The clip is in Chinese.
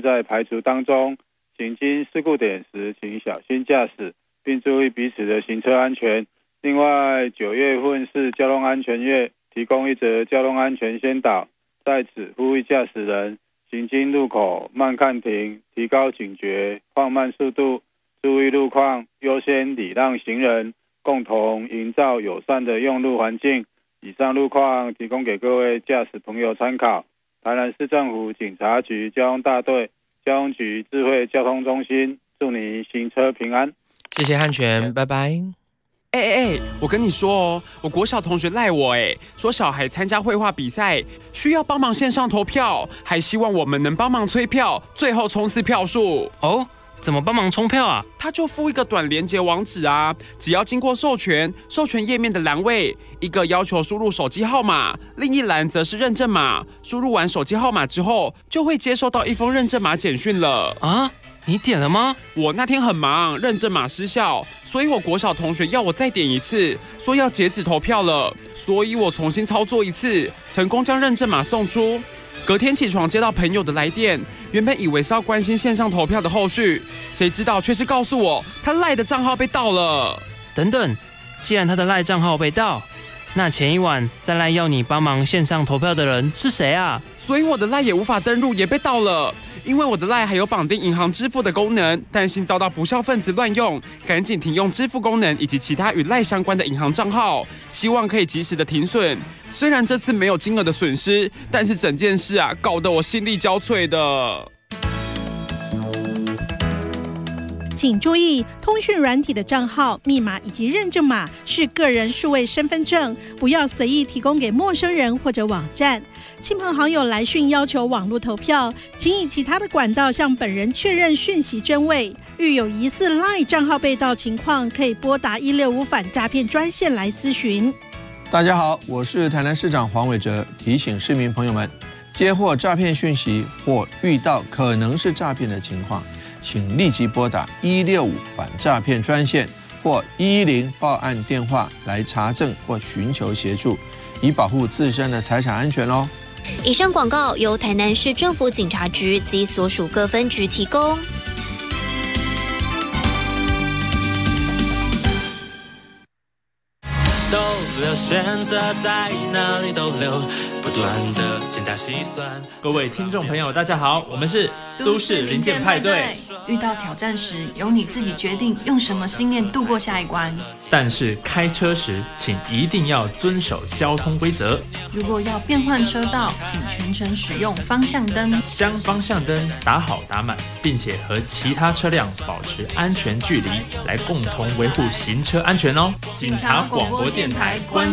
在排除当中。行经事故点时，请小心驾驶，并注意彼此的行车安全。另外，9月份是交通安全月，提供一则交通安全宣导，在此呼吁驾驶人行经路口慢看停，提高警觉，放慢速度，注意路况，优先礼让行人，共同营造友善的用路环境。以上路况提供给各位驾驶朋友参考。台南市政府警察局交通大队、交通局智慧交通中心，祝你行车平安。 谢谢汉全，拜拜。 我跟你说哦，我国小同学赖我说小孩参加绘画比赛需要帮忙线上投票，还希望我们能帮忙催票，最后冲刺票数。 哦，怎么帮忙冲票啊？ 他就附一个短连结网址啊，只要经过授权页面的栏位，一个要求输入手机号码，另一栏则是认证码。输入完手机号码之后，就会接收到一封认证码简讯了啊。你点了吗？ 我那天很忙，认证码失效，所以我国小同学要我再点一次，说要截止投票了，所以我重新操作一次，成功将认证码送出。隔天起床接到朋友的来电，原本以为是要关心线上投票的后续，谁知道却是告诉我他赖的账号被盗了。 等等，既然他的赖账号被盗，那前一晚在赖要你帮忙线上投票的人是谁啊？ 所以我的赖也无法登入，也被盗了。因为我的赖还有绑定银行支付的功能，担心遭到不肖分子乱用，赶紧停用支付功能以及其他与赖相关的银行账号，希望可以及时的停损。虽然这次没有金额的损失，但是整件事搞得我心力交瘁的。 请注意，通讯软体的账号、密码以及认证码是个人数位身份证，不要随意提供给陌生人或者网站。亲朋好友来讯要求网络投票，请以其他的管道向本人确认讯息真伪。遇有疑似 LINE 账号被盗情况，可以拨打165反诈骗专线来咨询。 大家好，我是台南市长黄伟哲，提醒市民朋友们，接获诈骗讯息或遇到可能是诈骗的情况，请立即拨打165反诈骗专线或110报案电话来查证或寻求协助，以保护自身的财产安全哦。 以上广告由台南市政府警察局及所属各分局提供。 逗留，选择在哪里逗留，不断的精打细算。 各位听众朋友，大家好，我们是都市零件派对。 遇到挑战时，由你自己决定用什么信念度过下一关。 但是开车时，请一定要遵守交通规则。 如果要变换车道，请全程使用方向灯， 将方向灯打好打满，并且和其他车辆保持安全距离，来共同维护行车安全哦。警察广播电台关